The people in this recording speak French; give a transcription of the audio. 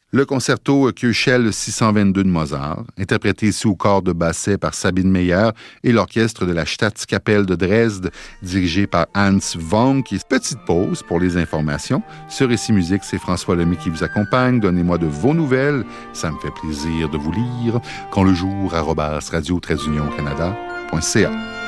Le concerto Köchel 622 de Mozart, interprété ici au corps de basset par Sabine Meyer et l'orchestre de la Staatskapelle de Dresde, dirigé par Hans Wonk. Petite pause pour les informations. Sur Récit Musique, c'est François Lemay qui vous accompagne. Donnez-moi de vos nouvelles. Ça me fait plaisir de vous lire. Quand le jour, @radio-canada.ca.